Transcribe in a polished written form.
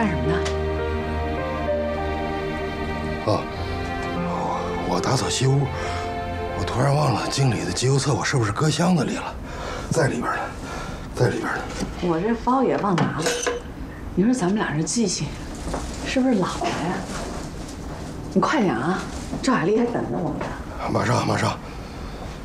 干什么呢？ 啊，我打扫西屋，我突然忘了经理的集邮册，我是不是搁箱子里了？在里边呢，在里边呢。 我这包也忘拿了。你说咱们俩这记性，是不是老了呀？你快点啊，赵雅丽还等着我们呢。 马上，马上。